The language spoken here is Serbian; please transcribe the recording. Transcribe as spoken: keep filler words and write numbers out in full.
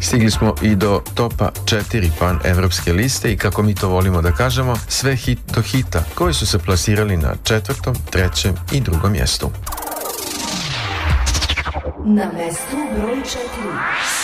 Stigli smo i do topa četiri pan-evropske liste i kako mi to volimo da kažemo, sve hit do hita koji su se plasirali na četvrtom, trećem i drugom mjestu. Na mestu broj četiri.